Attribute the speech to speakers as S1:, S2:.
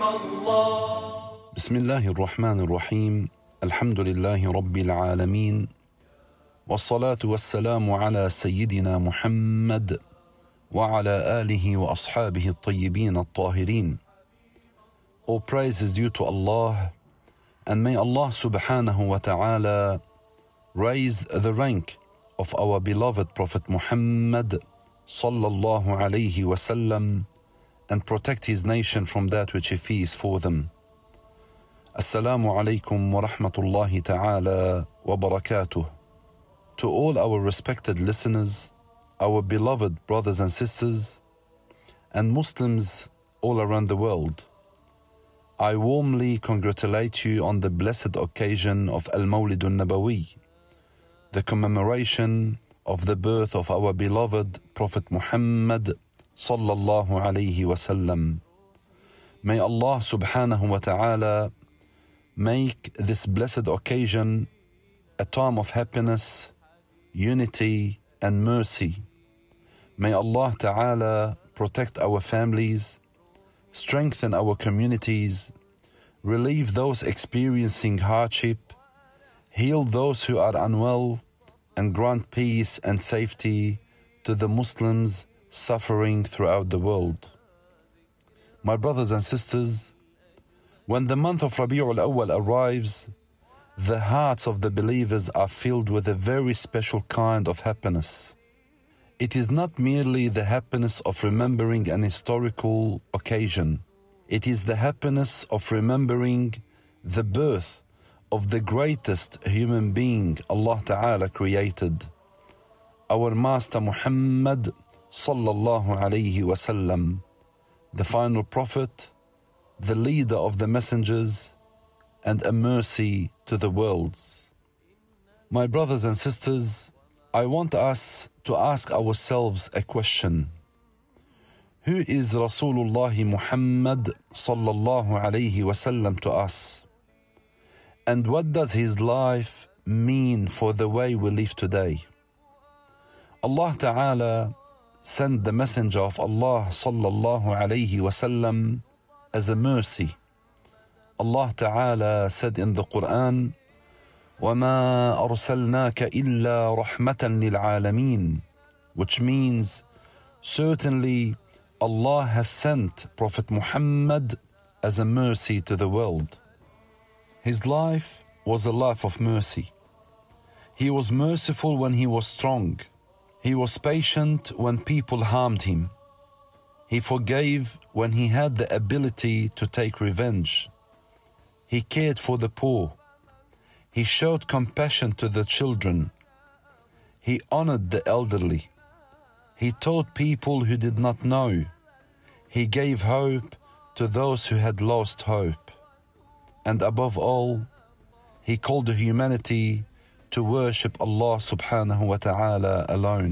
S1: الله.
S2: بسم الله الرحمن الرحيم. الحمد لله رب العالمين، والصلاة والسلام على سيدنا محمد وعلى آله وأصحابه الطيبين الطاهرين. All praise is due to Allah, and may Allah subhanahu wa ta'ala raise the rank of our beloved Prophet Muhammad sallallahu alayhi wa sallam and protect his nation from that which he fears for them. Assalamu alaikum wa rahmatullahi ta'ala wa barakatuh. To all our respected listeners, our beloved brothers and sisters, and Muslims all around the world, I warmly congratulate you on the blessed occasion of Al-Mawlid al-Nabawi, the commemoration of the birth of our beloved Prophet Muhammad sallallahu alayhi wa sallam. May Allah subhanahu wa ta'ala make this blessed occasion a time of happiness, unity and mercy. May Allah ta'ala protect our families, strengthen our communities, relieve those experiencing hardship, heal those who are unwell, and grant peace and safety to the Muslims suffering throughout the world. My brothers and sisters, when the month of Rabi'ul Awwal arrives, the hearts of the believers are filled with a very special kind of happiness. It is not merely the happiness of remembering an historical occasion. It is the happiness of remembering the birth of the greatest human being Allah Ta'ala created, our Master Muhammad sallallahu alayhi wa sallam, the final prophet, the leader of the messengers, and a mercy to the worlds. My brothers and sisters, I want us to ask ourselves a question. Who is Rasulullah Muhammad sallallahu alayhi wa sallam to us? And what does his life mean for the way we live today? Allah Ta'ala sent the messenger of Allah sallallahu alayhi wa sallam as a mercy. Allah Ta'ala said in the Quran, وَمَا أَرْسَلْنَاكَ إِلَّا رَحْمَةً لِلْعَالَمِينَ, which means, certainly Allah has sent Prophet Muhammad as a mercy to the world. His life was a life of mercy. He was merciful when he was strong. He was patient when people harmed him. He forgave when he had the ability to take revenge. He cared for the poor. He showed compassion to the children. He honored the elderly. He taught people who did not know. He gave hope to those who had lost hope. And above all, he called the humanity to worship Allah subhanahu wa ta'ala alone.